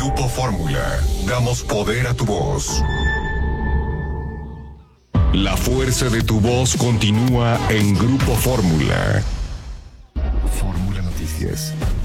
Grupo Fórmula, damos poder a tu voz. La fuerza de tu voz continúa en Grupo Fórmula. Fórmula Noticias.